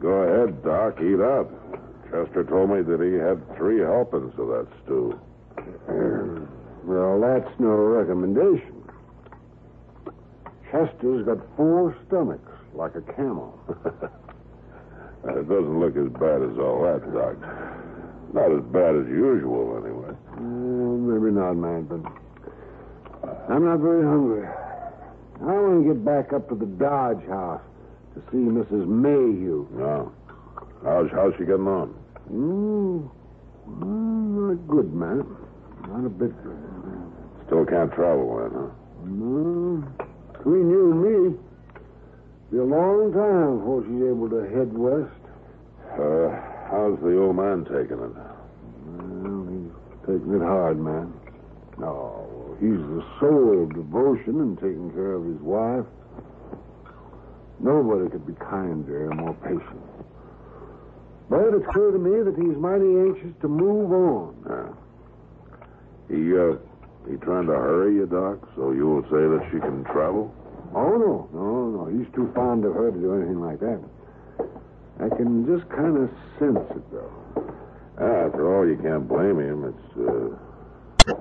Go ahead, Doc. Eat up. Chester told me that he had 3 helpings of that stew. Well, that's no recommendation. Chester's got 4 stomachs, like a camel. It doesn't look as bad as all that, Doc. Not as bad as usual, anyway. Maybe not, man, but I'm not very hungry. I want to get back up to the Dodge house to see Mrs. Mayhew. No. How's she getting on? Not good, man. Not a bit good. Still can't travel then, huh? No. Between you and me, it'll be a long time before she's able to head west. How's the old man taking it? Well, he's taking it hard, man. No, he's the soul of devotion in taking care of his wife. Nobody could be kinder and more patient. But it's clear to me that he's mighty anxious to move on. He trying to hurry you, Doc, so you will say that she can travel? Oh, no. He's too fond of her to do anything like that. I can just kind of sense it, though. After all, you can't blame him. It's,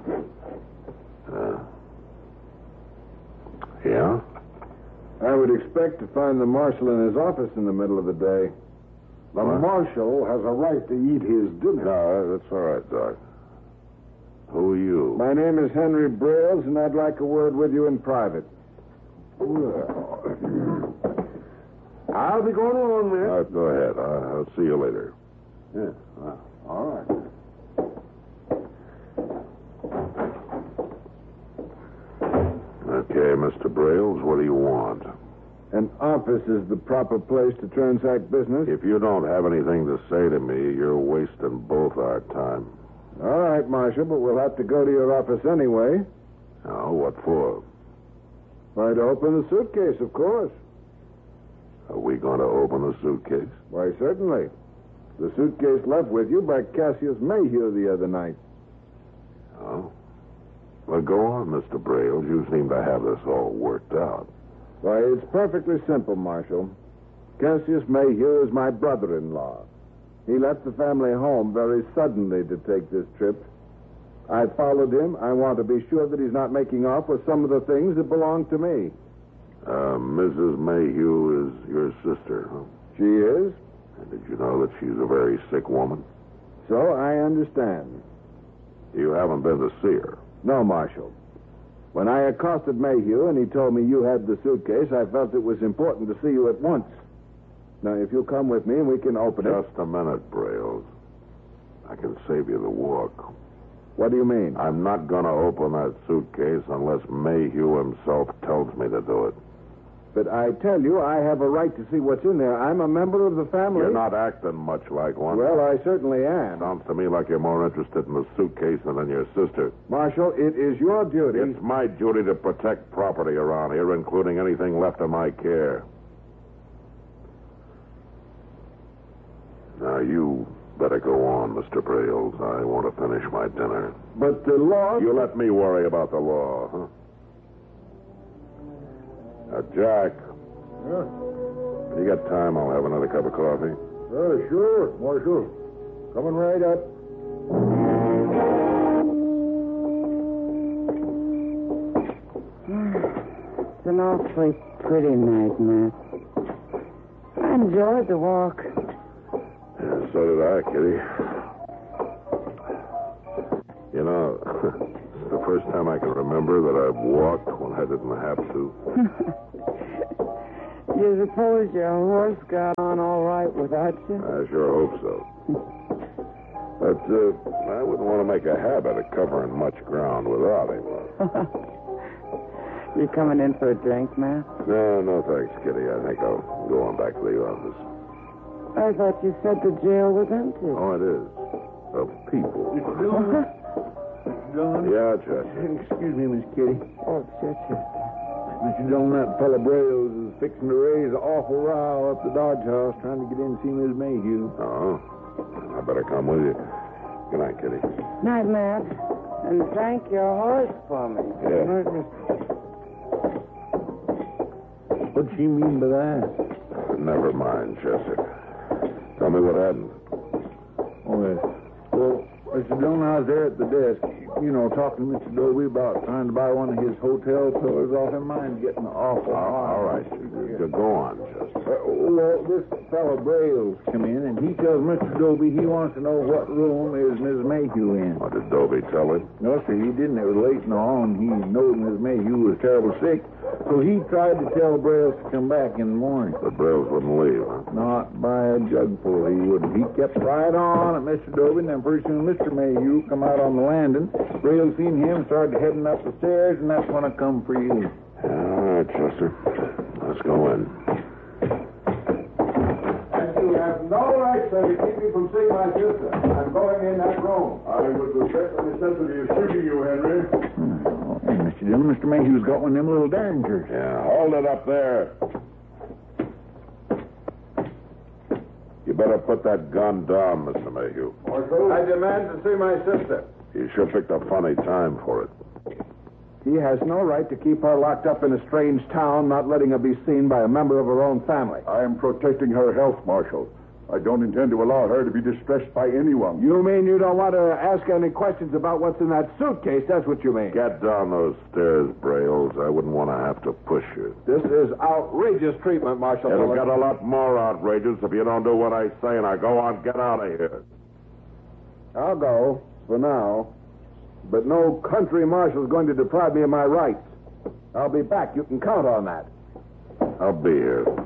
yeah? I would expect to find the marshal in his office in the middle of the day. The marshal has a right to eat his dinner. No, that's all right, Doc. Who are you? My name is Henry Brales, and I'd like a word with you in private. Well, I'll be going along, man. Go ahead. I'll see you later. Yeah, all right. Okay, Mr. Brales, what do you want? An office is the proper place to transact business. If you don't have anything to say to me, you're wasting both our time. All right, Marshal, but we'll have to go to your office anyway. Oh, what for? Why, to open the suitcase, of course. Are we going to open the suitcase? Why, certainly. The suitcase left with you by Cassius Mayhew the other night. Oh? Well, go on, Mr. Brales. You seem to have this all worked out. Why, it's perfectly simple, Marshal. Cassius Mayhew is my brother-in-law. He left the family home very suddenly to take this trip. I followed him. I want to be sure that he's not making off with some of the things that belong to me. Mrs. Mayhew is your sister, huh? She is? And did you know that she's a very sick woman? So I understand. You haven't been to see her? No, Marshal. When I accosted Mayhew and he told me you had the suitcase, I felt it was important to see you at once. Now, if you'll come with me, we can open it. Just a minute, Brales. I can save you the walk. What do you mean? I'm not going to open that suitcase unless Mayhew himself tells me to do it. But I tell you, I have a right to see what's in there. I'm a member of the family. You're not acting much like one. Well, I certainly am. Sounds to me like you're more interested in the suitcase than in your sister. Marshal, it is your duty. It's my duty to protect property around here, including anything left in my care. Now, you better go on, Mr. Brales. I want to finish my dinner. But the law... You let me worry about the law, huh? Jack. Yeah? When you got time, I'll have another cup of coffee. Sure, Marshal. Coming right up. It's an awfully pretty night, Matt. I enjoyed the walk. Yeah, so did I, Kitty. You know, it's the first time I can remember that I've walked when I didn't have to. You suppose your horse got on all right without you? I sure hope so. But I wouldn't want to make a habit of covering much ground without him. You coming in for a drink, Matt? No, thanks, Kitty. I think I'll go on back to the office. I thought you said the jail was empty. Oh, it is. Of people. Mr. Dillon? Yeah, Chester. Excuse me, Miss Kitty. Oh, Chester. Mr. Dillon, that fella Brales is fixing to raise an awful row up the Dodge house trying to get in and see Miss Mayhew. Oh, I better come with you. Good night, Kitty. Night, Matt. And thank your horse for me. Yeah. What'd she mean by that? Never mind, Jessica. Tell me what happened. Well, Mr. Dillon, I was there at the desk, talking to Mr. Dobie about trying to buy one of his hotel tours off him. Mine's getting awful hard. All right. Go on, Jessica. Well, this fellow Brailes come in, and he tells Mr. Dobie he wants to know what room is Miss Mayhew in. What did Dobie tell him? No, sir, he didn't. It was late and all, and he knowed Miss Mayhew was terrible sick, so he tried to tell Brailes to come back in the morning. But Brailes wouldn't leave, huh? Not by a jugful, he wouldn't. He kept right on at Mr. Dobie, and then pretty soon Mr. Mayhew come out on the landing. Brailes seen him, started heading up the stairs, and that's when I come for you. All right, Chester. Let's go in. And you have no right, sir, to keep me from seeing my sister. I'm going in that room. I would regret the necessity of shooting you, Henry. Hey, Mr. Dillon, Mr. Mayhew's got one of them little derringers. Yeah, hold it up there. You better put that gun down, Mr. Mayhew. Marshal? I demand to see my sister. You sure picked a funny time for it. He has no right to keep her locked up in a strange town, not letting her be seen by a member of her own family. I am protecting her health, Marshal. I don't intend to allow her to be distressed by anyone. You mean you don't want to ask any questions about what's in that suitcase? That's what you mean. Get down those stairs, Brailes. I wouldn't want to have to push you. This is outrageous treatment, Marshal. It'll get a lot more outrageous if you don't do what I say, and I go on, get out of here. I'll go, for now. But no country marshal's going to deprive me of my rights. I'll be back. You can count on that. I'll be here.